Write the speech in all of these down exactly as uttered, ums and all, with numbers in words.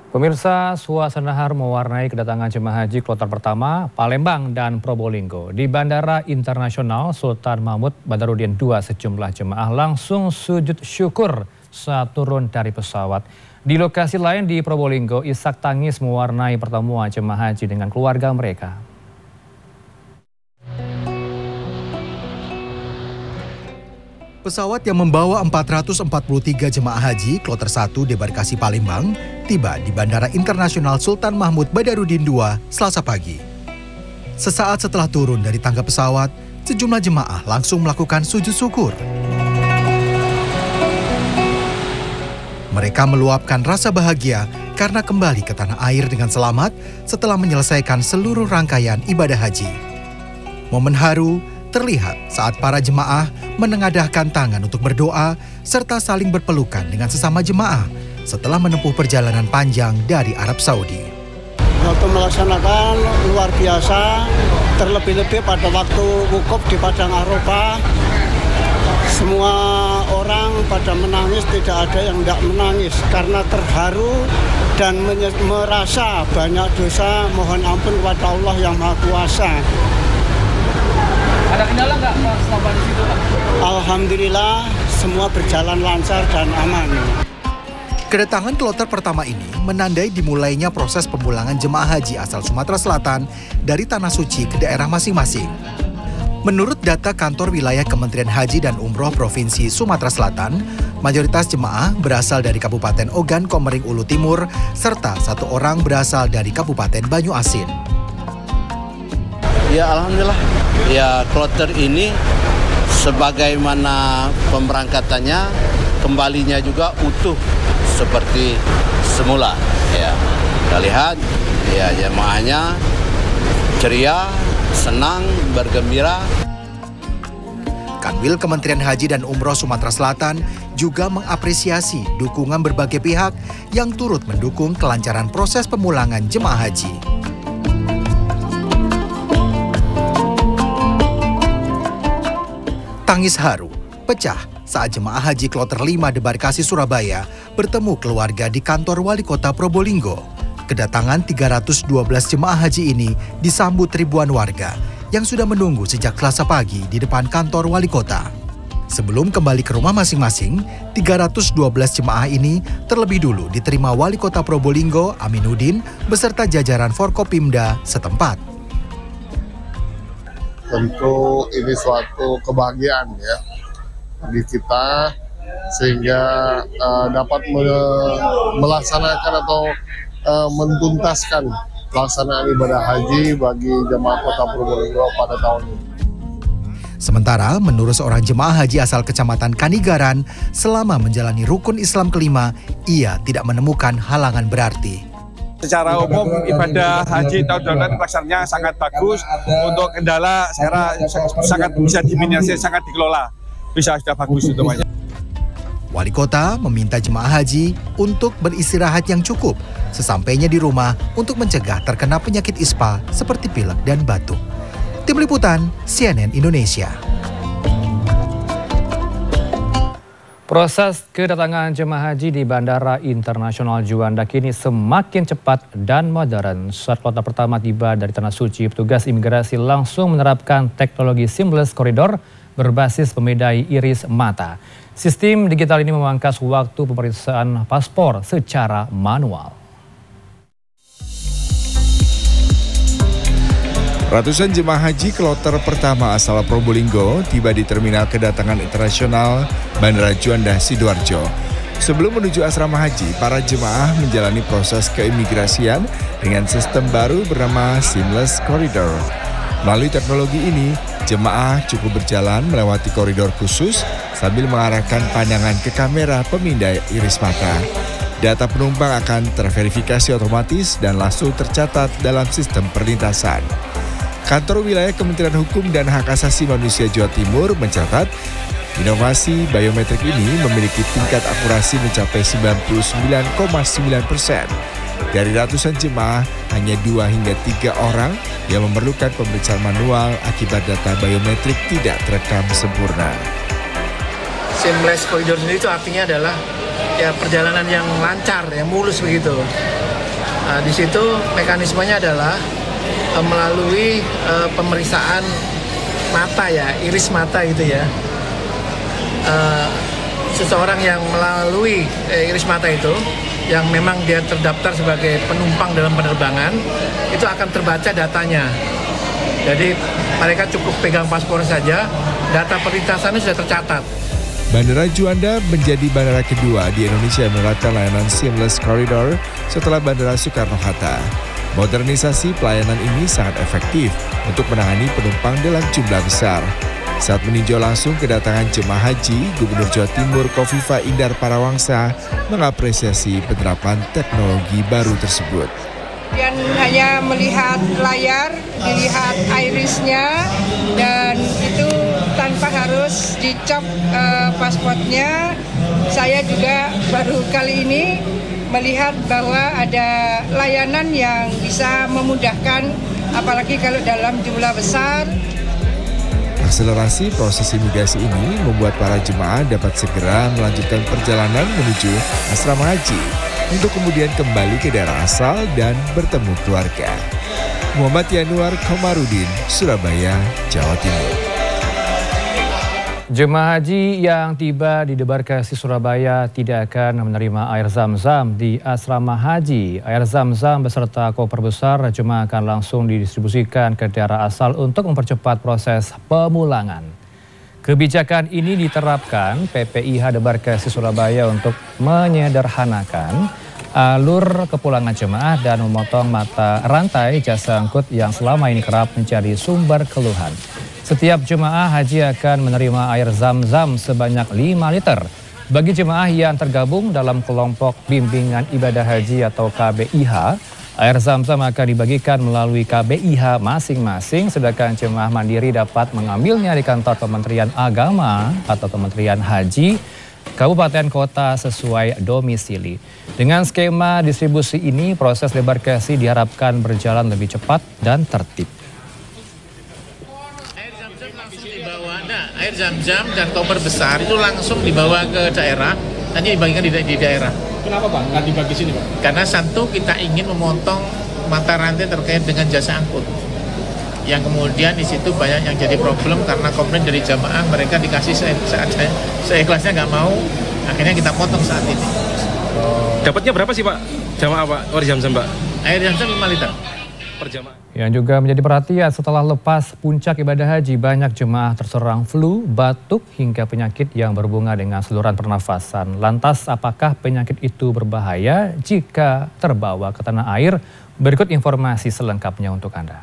Pemirsa, suasana haru mewarnai kedatangan jemaah haji kloter pertama Palembang dan Probolinggo. Di Bandara Internasional Sultan Mahmud Badarudin dua, sejumlah jemaah langsung sujud syukur saat turun dari pesawat. Di lokasi lain di Probolinggo, isak tangis mewarnai pertemuan jemaah haji dengan keluarga mereka. Pesawat yang membawa empat ratus empat puluh tiga jemaah haji kloter satu debarkasi Palembang tiba di Bandara Internasional Sultan Mahmud Badarudin dua Selasa pagi. Sesaat setelah turun dari tangga pesawat, sejumlah jemaah langsung melakukan sujud syukur. Mereka meluapkan rasa bahagia karena kembali ke tanah air dengan selamat setelah menyelesaikan seluruh rangkaian ibadah haji. Momen haru terlihat saat para jemaah menengadahkan tangan untuk berdoa serta saling berpelukan dengan sesama jemaah setelah menempuh perjalanan panjang dari Arab Saudi. Waktu melaksanakan luar biasa, terlebih-lebih pada waktu wukuf di Padang Arafah, semua orang pada menangis, tidak ada yang tidak menangis karena terharu dan merasa banyak dosa, mohon ampun kepada Allah yang Maha Kuasa. Ada kendala nggak selama di situ, Pak? Alhamdulillah semua berjalan lancar dan aman. Kedatangan kloter pertama ini menandai dimulainya proses pemulangan jemaah haji asal Sumatera Selatan dari Tanah Suci ke daerah masing-masing. Menurut data kantor wilayah Kementerian Haji dan Umroh Provinsi Sumatera Selatan, mayoritas jemaah berasal dari Kabupaten Ogan Komering Ulu Timur serta satu orang berasal dari Kabupaten Banyuasin. Ya alhamdulillah, ya kloter ini sebagaimana pemberangkatannya kembalinya juga utuh seperti semula. Ya, kita lihat ya jemaahnya ceria, senang, bergembira. Kanwil Kementerian Haji dan Umroh Sumatera Selatan juga mengapresiasi dukungan berbagai pihak yang turut mendukung kelancaran proses pemulangan jemaah haji. Tangis haru pecah saat jemaah haji kloter lima debarkasi Surabaya bertemu keluarga di kantor Wali Kota Probolinggo. Kedatangan tiga ratus dua belas jemaah haji ini disambut ribuan warga yang sudah menunggu sejak Selasa pagi di depan kantor Wali Kota. Sebelum kembali ke rumah masing-masing, tiga ratus dua belas jemaah ini terlebih dulu diterima Wali Kota Probolinggo Aminuddin beserta jajaran Forkopimda setempat. Tentu ini suatu kebahagiaan ya bagi kita sehingga uh, dapat me melaksanakan atau uh, mentuntaskan pelaksanaan ibadah haji bagi jemaah Kota Probolinggo pada tahun ini. Sementara menurut seorang jemaah haji asal Kecamatan Kanigaran, selama menjalani rukun Islam kelima, ia tidak menemukan halangan berarti. Secara umum ibadah haji tahun dua ribu pelaksanaannya sangat bagus. Untuk kendala saya sangat bisa diminimasi, sangat dikelola. Bisa sudah bagus semuanya. Wali Kota meminta jemaah haji untuk beristirahat yang cukup sesampainya di rumah untuk mencegah terkena penyakit ispa seperti pilek dan batuk. Tim Liputan C N N Indonesia. Proses kedatangan jemaah haji di Bandara Internasional Juanda kini semakin cepat dan modern. Saat kloter pertama tiba dari Tanah Suci, petugas imigrasi langsung menerapkan teknologi seamless corridor berbasis pemindai iris mata. Sistem digital ini memangkas waktu pemeriksaan paspor secara manual. Ratusan jemaah haji kloter pertama asal Probolinggo tiba di Terminal Kedatangan Internasional Bandara Juanda Sidoarjo. Sebelum menuju asrama haji, para jemaah menjalani proses keimigrasian dengan sistem baru bernama Seamless Corridor. Melalui teknologi ini, jemaah cukup berjalan melewati koridor khusus sambil mengarahkan pandangan ke kamera pemindai iris mata. Data penumpang akan terverifikasi otomatis dan langsung tercatat dalam sistem perlintasan. Kantor Wilayah Kementerian Hukum dan Hak Asasi Manusia Jawa Timur mencatat inovasi biometrik ini memiliki tingkat akurasi mencapai sembilan puluh sembilan koma sembilan persen. Dari ratusan jemaah, hanya dua hingga tiga orang yang memerlukan pemeriksaan manual akibat data biometrik tidak terekam sempurna. Seamless corridor sendiri itu artinya adalah ya perjalanan yang lancar, yang mulus begitu. Nah, di situ mekanismenya adalah uh, melalui uh, pemeriksaan mata ya, iris mata gitu ya. Uh, seseorang yang melalui uh, iris mata itu, yang memang dia terdaftar sebagai penumpang dalam penerbangan, itu akan terbaca datanya. Jadi mereka cukup pegang paspor saja, data perlintasannya sudah tercatat. Bandara Juanda menjadi bandara kedua di Indonesia yang menerapkan layanan Seamless Corridor setelah Bandara Soekarno-Hatta. Modernisasi pelayanan ini sangat efektif untuk menangani penumpang dalam jumlah besar. Saat meninjau langsung kedatangan jemaah haji, Gubernur Jawa Timur Kofifa Indar Parawangsa mengapresiasi penerapan teknologi baru tersebut. Dan hanya melihat layar, dilihat irisnya, dan itu tanpa harus dicop uh, pasportnya. Saya juga baru kali ini melihat bahwa ada layanan yang bisa memudahkan, apalagi kalau dalam jumlah besar. Akselerasi proses imigrasi ini membuat para jemaah dapat segera melanjutkan perjalanan menuju asrama haji untuk kemudian kembali ke daerah asal dan bertemu keluarga. Muhammad Yanuar Komarudin, Surabaya, Jawa Timur. Jemaah haji yang tiba di Debarkasi Surabaya tidak akan menerima air zam-zam di asrama haji. Air zam-zam beserta koper besar jemaah akan langsung didistribusikan ke daerah asal untuk mempercepat proses pemulangan. Kebijakan ini diterapkan P P I H Debarkasi Surabaya untuk menyederhanakan alur kepulangan jemaah dan memotong mata rantai jasa angkut yang selama ini kerap menjadi sumber keluhan. Setiap jemaah haji akan menerima air zam-zam sebanyak lima liter. Bagi jemaah yang tergabung dalam kelompok bimbingan ibadah haji atau K B I H, air zam-zam akan dibagikan melalui K B I H masing-masing, sedangkan jemaah mandiri dapat mengambilnya di kantor Kementerian Agama atau Kementerian Haji Kabupaten Kota sesuai domisili. Dengan skema distribusi ini, proses debarkasi diharapkan berjalan lebih cepat dan tertib. Air zam-zam dan koper besar itu langsung dibawa ke daerah, hanya dibagikan di, di daerah. Kenapa Pak? Nggak dibagi sini Pak? Karena satu, kita ingin memotong mata rantai terkait dengan jasa angkut. Yang kemudian di situ banyak yang jadi problem karena komplain dari jamaah, mereka dikasih se saat seikhlasnya nggak mau, akhirnya kita potong saat ini. Dapatnya berapa sih Pak jamaah Pak? Air zam-zam Pak? Air zam-zam lima liter. Per jamaah. Yang juga menjadi perhatian setelah lepas puncak ibadah haji, banyak jemaah terserang flu, batuk, hingga penyakit yang berhubungan dengan saluran pernafasan. Lantas apakah penyakit itu berbahaya jika terbawa ke tanah air? Berikut informasi selengkapnya untuk Anda.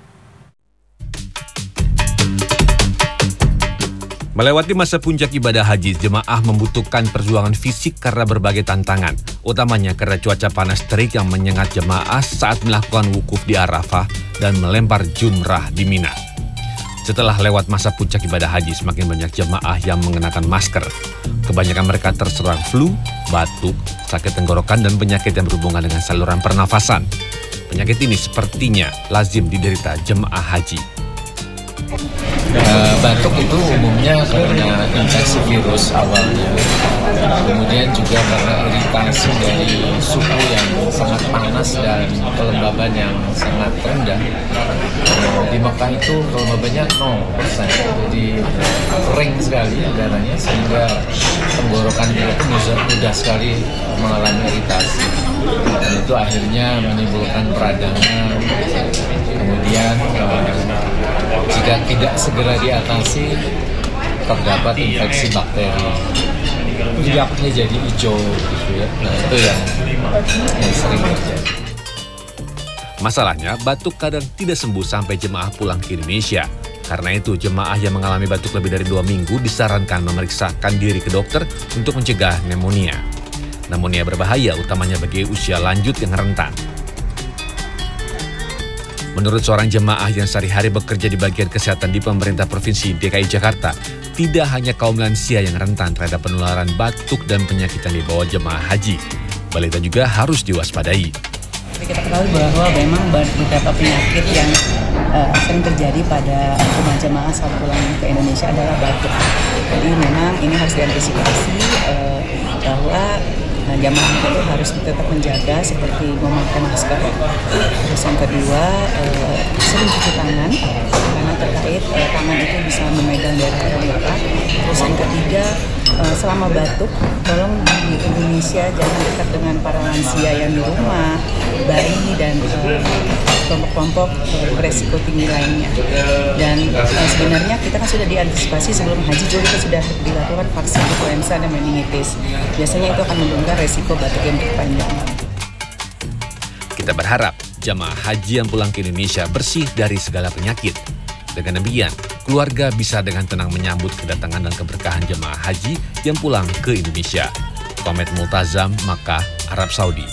Melewati masa puncak ibadah haji, jemaah membutuhkan perjuangan fisik karena berbagai tantangan, utamanya karena cuaca panas terik yang menyengat jemaah saat melakukan wukuf di Arafah dan melempar jumrah di Mina. Setelah lewat masa puncak ibadah haji, semakin banyak jemaah yang mengenakan masker. Kebanyakan mereka terserang flu, batuk, sakit tenggorokan, dan penyakit yang berhubungan dengan saluran pernafasan. Penyakit ini sepertinya lazim diderita jemaah haji. Uh, batuk itu umumnya karena infeksi virus awalnya, kemudian juga karena iritasi dari suhu yang sangat panas dan kelembaban yang sangat rendah. Uh, di Mekah itu kelembabannya nol persen, jadi kering sekali udaranya sehingga tenggorokan kita itu mudah, mudah sekali mengalami iritasi, dan itu akhirnya menimbulkan peradangan. Kemudian uh, jika tidak segera diatasi, terdapat infeksi bakteri, kulitnya jadi hijau gitu ya. Nah itu yang, yang sering terjadi. Masalahnya, batuk kadang tidak sembuh sampai jemaah pulang ke Indonesia. Karena itu, jemaah yang mengalami batuk lebih dari dua minggu disarankan memeriksakan diri ke dokter untuk mencegah pneumonia. Pneumonia berbahaya, utamanya bagi usia lanjut yang rentan. Menurut seorang jemaah yang sehari-hari bekerja di bagian kesehatan di pemerintah Provinsi D K I Jakarta, tidak hanya kaum lansia yang rentan terhadap penularan batuk dan penyakit yang dibawa jemaah haji. Balita juga harus diwaspadai. Kita ketahui bahwa memang beberapa penyakit yang uh, sering terjadi pada jemaah saat pulang ke Indonesia adalah batuk. Jadi memang ini harus diantisipasi uh, bahwa Nah, jamaah itu harus tetap menjaga seperti memakai masker. Terus yang kedua, eh, sering cuci tangan karena terkait eh, tangan itu bisa memegang darah yang lekat. Terus yang ketiga, eh, selama batuk, tolong di Indonesia jangan dekat dengan para lansia yang di rumah, bayi dan eh, kelompok-kelompok beresiko tinggi lainnya. Dan eh, sebenarnya kita kan sudah diantisipasi sebelum haji juga kita sudah dilakukan vaksin influenza dan meningitis. Biasanya itu akan menurunkan resiko batuk yang berkepanjangan. Kita berharap jamaah haji yang pulang ke Indonesia bersih dari segala penyakit. Dengan demikian, keluarga bisa dengan tenang menyambut kedatangan dan keberkahan jamaah haji yang pulang ke Indonesia. Komet Multazam, Makkah, Arab Saudi.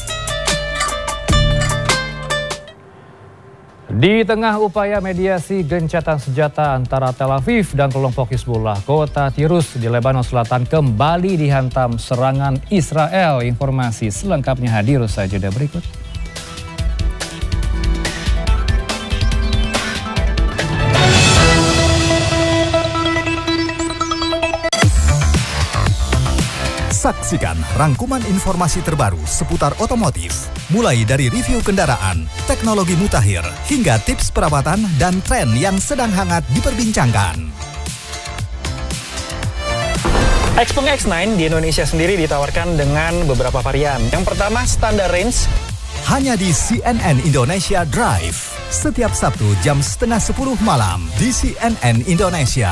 Di tengah upaya mediasi gencatan senjata antara Tel Aviv dan kelompok Hizbullah, kota Tirus di Lebanon Selatan kembali dihantam serangan Israel. Informasi selengkapnya hadir usai jeda berikut. Saksikan rangkuman informasi terbaru seputar otomotif, mulai dari review kendaraan, teknologi mutakhir, hingga tips perawatan dan tren yang sedang hangat diperbincangkan. Xpeng X sembilan di Indonesia sendiri ditawarkan dengan beberapa varian. Yang pertama, standar range. Hanya di C N N Indonesia Drive, setiap Sabtu jam setengah sepuluh malam di C N N Indonesia.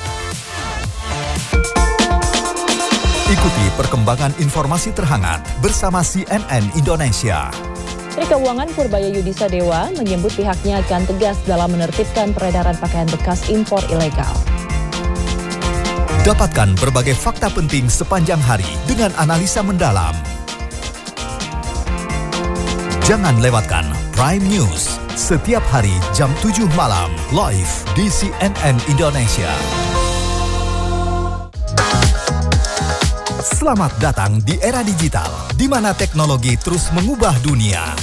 Ikuti perkembangan informasi terhangat bersama C N N Indonesia. Menteri Keuangan Purbaya Yudhisa Dewa menyebut pihaknya akan tegas dalam menertibkan peredaran pakaian bekas impor ilegal. Dapatkan berbagai fakta penting sepanjang hari dengan analisa mendalam. Jangan lewatkan Prime News setiap hari jam tujuh malam live di C N N Indonesia. Selamat datang di era digital, di mana teknologi terus mengubah dunia.